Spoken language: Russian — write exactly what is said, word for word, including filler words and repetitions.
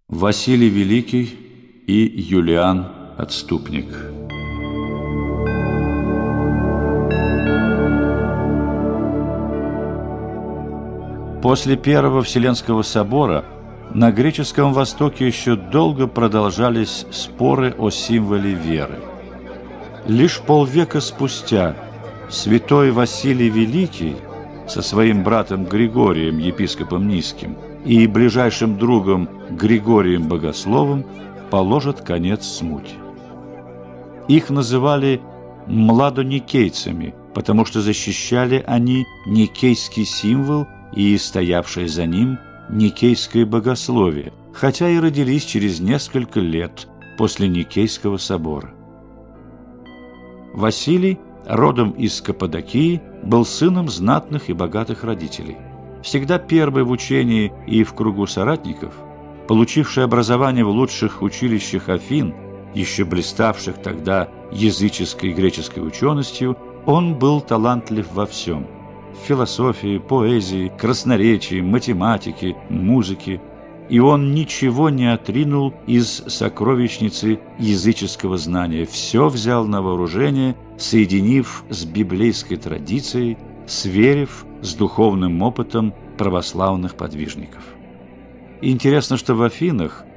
Василий Великий и Юлиан Отступник. После Первого Вселенского собора на греческом Востоке еще долго продолжались споры о символе веры. Лишь полвека спустя святой Василий Великий со своим братом Григорием, епископом Низким, и ближайшим другом Григорием Богословом положат конец смуте. Их называли младоникейцами, потому что защищали они никейский символ и стоявшее за ним никейское богословие, хотя и родились через несколько лет после Никейского собора. Василий, родом из Каппадокии, был сыном знатных и богатых родителей. Всегда первый в учении и в кругу соратников, получивший образование в лучших училищах Афин, еще блиставших тогда языческой и греческой ученостью, он был талантлив во всем – в философии, поэзии, красноречии, математике, музыке, и он ничего не отринул из сокровищницы языческого знания, все взял на вооружение, соединив с библейской традицией, сверив с духовным опытом православных подвижников. Интересно, что в Афинах